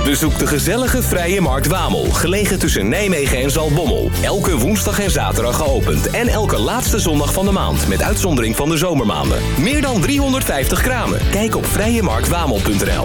Bezoek de gezellige Vrije Markt Wamel, gelegen tussen Nijmegen en Zaltbommel. Elke woensdag en zaterdag geopend en elke laatste zondag van de maand, met uitzondering van de zomermaanden. Meer dan 350 kramen. Kijk op vrijemarktwamel.nl.